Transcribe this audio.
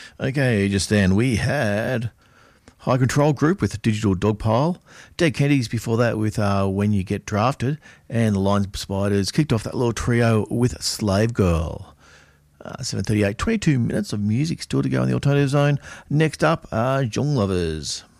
Okay, just then we had High Control Group with Digital Dogpile, Dead Kennedys before that with When You Get Drafted, and the Lions Spiders kicked off that little trio with Slave Girl. 7:38, 22 minutes of music still to go in the alternative zone. Next up are Young Lovers.